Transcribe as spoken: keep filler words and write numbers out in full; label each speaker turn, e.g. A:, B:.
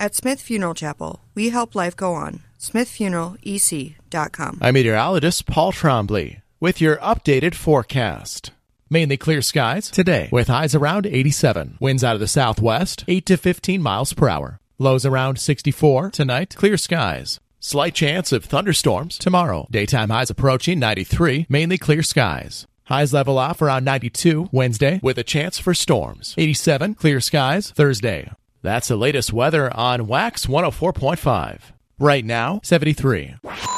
A: At Smith Funeral Chapel, we help life go on. smith funeral e c dot com.
B: I'm meteorologist Paul Trombley with your updated forecast. Mainly clear skies today with highs around eighty-seven. Winds out of the southwest, eight to fifteen miles per hour. Lows around sixty-four. Tonight, clear skies. Slight chance of thunderstorms tomorrow. Daytime highs approaching ninety-three. Mainly clear skies. Highs level off around ninety-two Wednesday with a chance for storms. eighty-seven. Clear skies Thursday. That's the latest weather on Wax one oh four point five. Right now, seventy-three.